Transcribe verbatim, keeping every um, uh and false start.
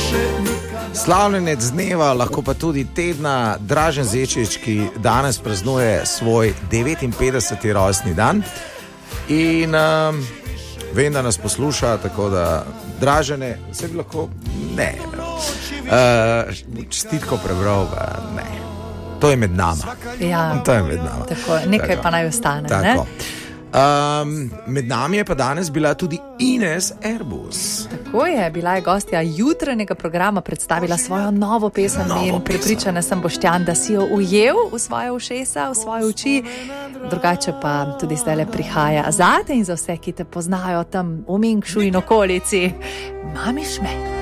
Slavljenec dneva, lahko pa tudi tedna, Dražen Zečič, ki danes praznuje svoj devetinpetdeseti rojstni dan. In um, vem, da nas posluša, tako da Dražene, vse bi lahko, ne, uh, čestitko prebral, ne. To je med nama. Ja, to je med nama. Tako, nekaj tako. Pa naj ostane. Tako. Um, med nami je pa danes bila tudi Ines Erbus. Tako je, bila je gostja jutranjega programa, predstavila svojo novo pesem novo in prepričana sem, Boštjan, da si jo ujel v svoje ušesa, v svoje oči. Drugače pa tudi zdaj prihaja zate in za vse, ki te poznajo tam v Mengšu in okolici. Mami Šme.